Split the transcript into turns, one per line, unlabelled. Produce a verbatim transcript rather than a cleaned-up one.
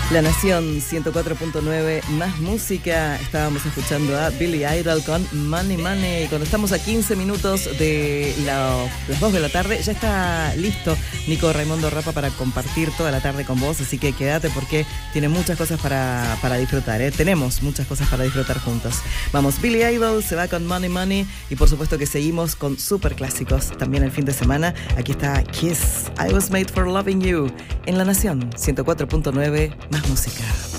La Nación ciento cuatro punto nueve, más música. Estábamos escuchando a Billy Idol con Money Money. Cuando estamos a quince minutos de la, las dos de la tarde, ya está listo Nico Raimundo Rapa para compartir toda la tarde con vos. Así que quédate porque tiene muchas cosas para, para disfrutar, ¿eh? Tenemos muchas cosas para disfrutar juntos. Vamos, Billy Idol se va con Money Money. Y por supuesto que seguimos con super clásicos también el fin de semana. Aquí está Kiss, I Was Made for Loving You. En La Nación ciento cuatro punto nueve, más música.